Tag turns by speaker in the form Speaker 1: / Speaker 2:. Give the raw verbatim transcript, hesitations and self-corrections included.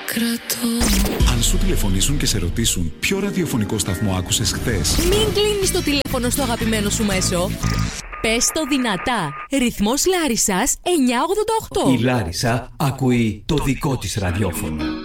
Speaker 1: Αν σου τηλεφωνήσουν και σε ρωτήσουν ποιο ραδιοφωνικό σταθμό άκουσες χθες,
Speaker 2: μην κλείνεις το τηλέφωνο στο αγαπημένο σου μέσο. Πες το δυνατά. Ρυθμός Λάρισσας εννιακόσια ογδόντα οκτώ.
Speaker 3: Η Λάρισα ακούει το δικό της ραδιόφωνο.